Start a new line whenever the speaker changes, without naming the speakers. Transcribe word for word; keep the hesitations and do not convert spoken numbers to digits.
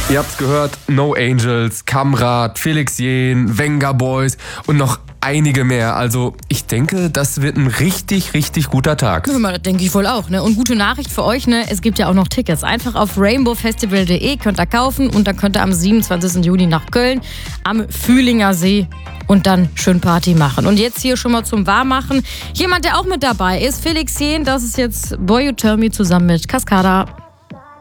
Ihr habt's gehört, No Angels, Kamrat, Felix Jähn, Venga Boys und noch einige mehr. Also ich denke, das wird ein richtig, richtig guter Tag.
Ja, das denke ich wohl auch. Ne? Und gute Nachricht für euch, ne? Es gibt ja auch noch Tickets. Einfach auf rainbow festival punkt de könnt ihr kaufen und dann könnt ihr am siebenundzwanzigsten Juni nach Köln am Fühlinger See und dann schön Party machen. Und jetzt hier schon mal zum Warmmachen. Jemand, der auch mit dabei ist, Felix Jähn, das ist jetzt Boy You Tell Me zusammen mit Cascada.